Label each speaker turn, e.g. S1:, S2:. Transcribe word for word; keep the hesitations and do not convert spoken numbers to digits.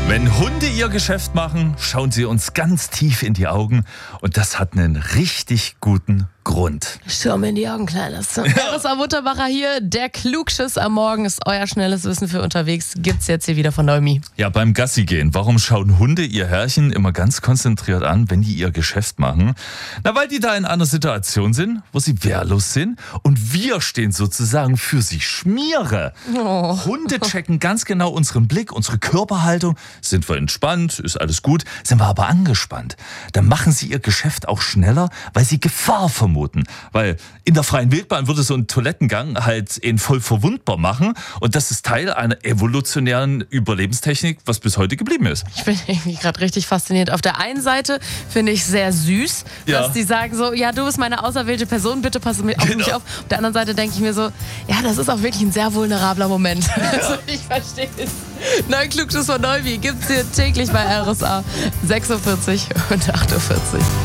S1: Wenn Hunde ihr Geschäft machen, schauen sie uns ganz tief in die Augen und das hat einen richtig guten Grund.
S2: Schau mir in die Augen, Kleines. R S A Mutterbacher hier, der Klugschiss am Morgen ist euer schnelles Wissen für unterwegs. Gibt's jetzt hier wieder von Noemi.
S1: Ja, beim Gassi gehen. Warum schauen Hunde ihr Herrchen immer ganz konzentriert an, wenn die ihr Geschäft machen? Na, weil die da in einer Situation sind, wo sie wehrlos sind und wir stehen sozusagen für sie Schmiere.
S2: Oh.
S1: Hunde checken ganz genau unseren Blick, unsere Körperhaltung. Sind wir entspannt, ist alles gut. Sind wir aber angespannt, dann machen sie ihr Geschäft auch schneller, weil sie Gefahr vermuten. Weil in der freien Wildbahn würde so ein Toilettengang halt ihn voll verwundbar machen. Und das ist Teil einer evolutionären Überlebenstechnik, was bis heute geblieben ist.
S2: Ich bin irgendwie gerade richtig fasziniert. Auf der einen Seite finde ich sehr süß,
S1: Ja.
S2: dass die sagen so, ja, du bist meine auserwählte Person, bitte pass auf mich
S1: Genau.
S2: auf. Auf der anderen Seite denke ich mir so, ja, das ist auch wirklich ein sehr vulnerabler Moment. Also ich verstehe es. Nein, Klugschiss von Noemi gibt's hier täglich bei R S A. sechs Uhr vierzig und acht Uhr vierzig.